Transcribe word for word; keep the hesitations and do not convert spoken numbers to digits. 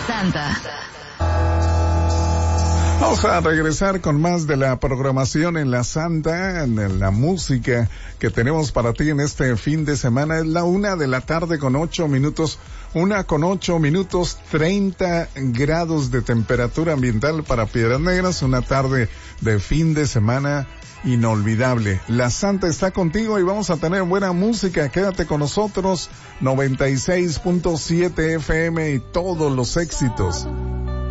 Santa. Vamos a regresar con más de la programación en La Santa, en la música que tenemos para ti en este fin de semana. Es la una de la tarde con ocho minutos, una con ocho minutos, treinta grados de temperatura ambiental para Piedras Negras, una tarde de fin de semana inolvidable. La Santa está contigo y vamos a tener buena música. Quédate con nosotros, noventa y seis punto siete F M y todos los éxitos.